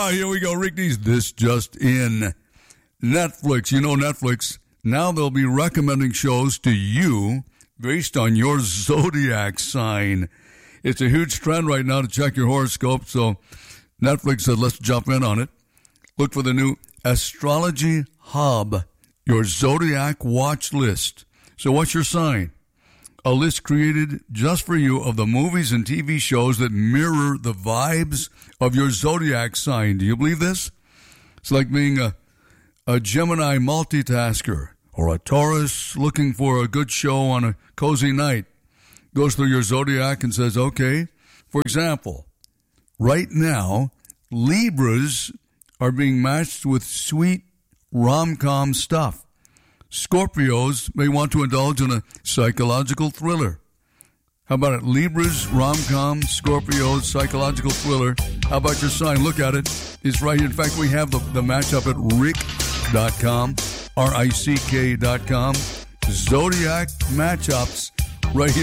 Here we go. Rick Dees. This just in. Netflix. You know Netflix. Now they'll be recommending shows to you based on your zodiac sign. It's a huge trend right now to check your horoscope. So Netflix said, let's jump in on it. Look for the new Astrology Hub, your zodiac watch list. So what's your sign? A list created just for you of the movies and TV shows that mirror the vibes of your zodiac sign. Do you believe this? It's like being a Gemini multitasker or a Taurus looking for a good show on a cozy night. Goes through your zodiac and says, okay, for example, right now, Libras are being matched with sweet rom-com stuff. Scorpios may want to indulge in a psychological thriller. How about it? Libras, rom-com, Scorpios, psychological thriller. How about your sign? Look at it. It's right here. In fact, we have the matchup at rick.com, RICK.com. Zodiac matchups right here.